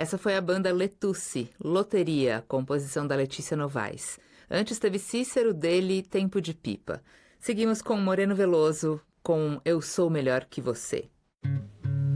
Essa foi a banda Letusse, Loteria, composição da Letícia Novaes. Antes teve Cícero, dele, Tempo de Pipa. Seguimos com Moreno Veloso, com Eu Sou Melhor Que Você.